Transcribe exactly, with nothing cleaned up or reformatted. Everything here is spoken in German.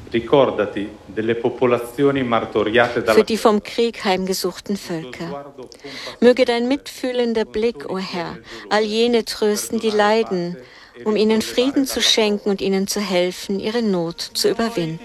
für die vom Krieg heimgesuchten Völker. Möge dein mitfühlender Blick, o Herr, all jene trösten, die leiden, um ihnen Frieden zu schenken und ihnen zu helfen, ihre Not zu überwinden.